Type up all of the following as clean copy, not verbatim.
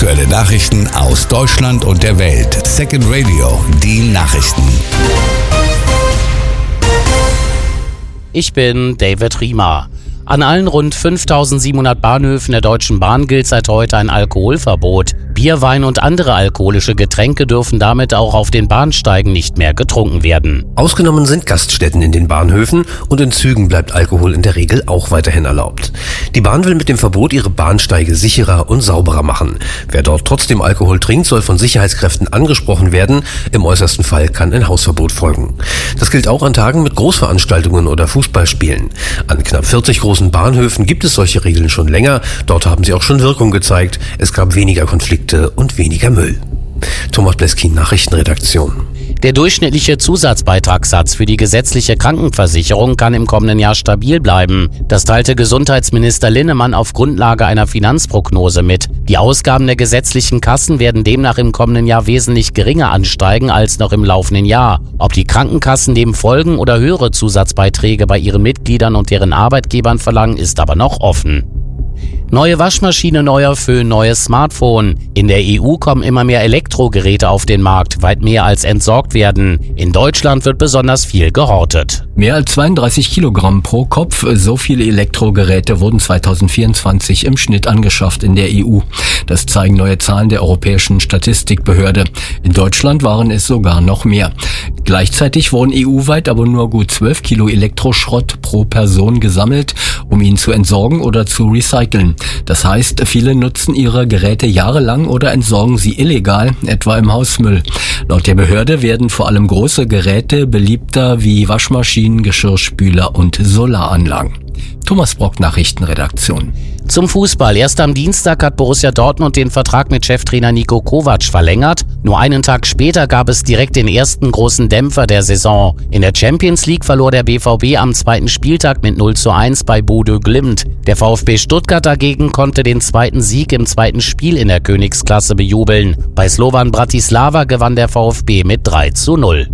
Aktuelle Nachrichten aus Deutschland und der Welt. Second Radio, die Nachrichten. Ich bin David Riemer. An allen rund 5.700 Bahnhöfen der Deutschen Bahn gilt seit heute ein Alkoholverbot. Bier, Wein und andere alkoholische Getränke dürfen damit auch auf den Bahnsteigen nicht mehr getrunken werden. Ausgenommen sind Gaststätten in den Bahnhöfen und in Zügen bleibt Alkohol in der Regel auch weiterhin erlaubt. Die Bahn will mit dem Verbot ihre Bahnsteige sicherer und sauberer machen. Wer dort trotzdem Alkohol trinkt, soll von Sicherheitskräften angesprochen werden. Im äußersten Fall kann ein Hausverbot folgen. Das gilt auch an Tagen mit Großveranstaltungen oder Fußballspielen. An knapp 40 großen Bahnhöfen gibt es solche Regeln schon länger. Dort haben sie auch schon Wirkung gezeigt. Es gab weniger Konflikte und weniger Müll. Thomas Bleskin, Nachrichtenredaktion. Der durchschnittliche Zusatzbeitragssatz für die gesetzliche Krankenversicherung kann im kommenden Jahr stabil bleiben. Das teilte Gesundheitsminister Linnemann auf Grundlage einer Finanzprognose mit. Die Ausgaben der gesetzlichen Kassen werden demnach im kommenden Jahr wesentlich geringer ansteigen als noch im laufenden Jahr. Ob die Krankenkassen dem folgen oder höhere Zusatzbeiträge bei ihren Mitgliedern und deren Arbeitgebern verlangen, ist aber noch offen. Neue Waschmaschine, neuer Föhn, neues Smartphone. In der EU kommen immer mehr Elektrogeräte auf den Markt, weit mehr als entsorgt werden. In Deutschland wird besonders viel gehortet. Mehr als 32 Kilogramm pro Kopf, so viele Elektrogeräte wurden 2024 im Schnitt angeschafft in der EU. Das zeigen neue Zahlen der Europäischen Statistikbehörde. In Deutschland waren es sogar noch mehr. Gleichzeitig wurden EU-weit aber nur gut 12 Kilo Elektroschrott pro Person gesammelt, um ihn zu entsorgen oder zu recyceln. Das heißt, viele nutzen ihre Geräte jahrelang oder entsorgen sie illegal, etwa im Hausmüll. Laut der Behörde werden vor allem große Geräte beliebter wie Waschmaschinen, Geschirrspüler und Solaranlagen. Thomas Brock, Nachrichtenredaktion. Zum Fußball. Erst am Dienstag hat Borussia Dortmund den Vertrag mit Cheftrainer Niko Kovac verlängert. Nur einen Tag später gab es direkt den ersten großen Dämpfer der Saison. In der Champions League verlor der BVB am zweiten Spieltag mit 0:1 bei Bodø Glimt. Der VfB Stuttgart dagegen konnte den zweiten Sieg im zweiten Spiel in der Königsklasse bejubeln. Bei Slovan Bratislava gewann der VfB mit 3:0.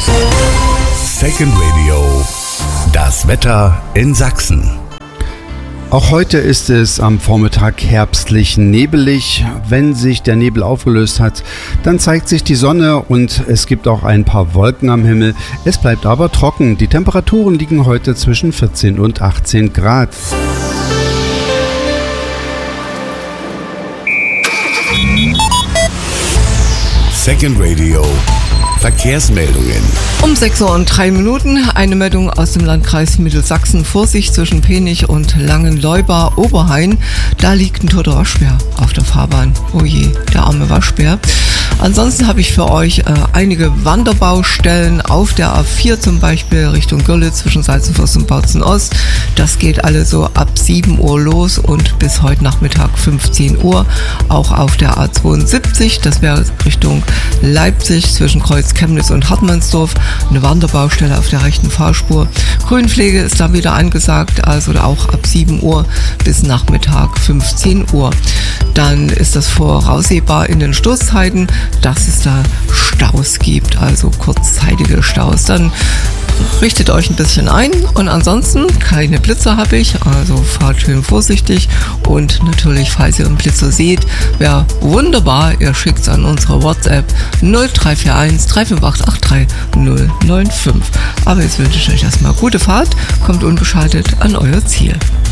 Second Radio, das Wetter in Sachsen. Auch heute ist es am Vormittag herbstlich nebelig. Wenn sich der Nebel aufgelöst hat, dann zeigt sich die Sonne und es gibt auch ein paar Wolken am Himmel. Es bleibt aber trocken. Die Temperaturen liegen heute zwischen 14 und 18 Grad. Second Radio, Verkehrsmeldungen. Um 6:03 Uhr eine Meldung aus dem Landkreis Mittelsachsen. Vorsicht zwischen Penich und Langenleuba-Oberhain. Da liegt ein toter Waschbär auf der Fahrbahn. Oh je, der arme Waschbär. Ansonsten habe ich für euch einige Wanderbaustellen auf der A4 zum Beispiel Richtung Görlitz zwischen Salzenfürst und Bautzen-Ost. Das geht alle so ab 7 Uhr los und bis heute Nachmittag 15 Uhr. Auch auf der A72, das wäre Richtung Leipzig zwischen Kreuz Chemnitz und Hartmannsdorf, eine Wanderbaustelle auf der rechten Fahrspur. Grünpflege ist da wieder angesagt, also auch ab 7 Uhr bis Nachmittag 15 Uhr. Dann ist das voraussehbar in den Stoßzeiten, dass es da Staus gibt, also kurzzeitige Staus. Dann richtet euch ein bisschen ein und ansonsten keine Blitzer habe ich, also fahrt schön vorsichtig und natürlich, falls ihr einen Blitzer seht, wäre wunderbar, ihr schickt es an unsere WhatsApp 0341 35883 095. Aber jetzt wünsche ich euch erstmal gute Fahrt, kommt unbeschadet an euer Ziel.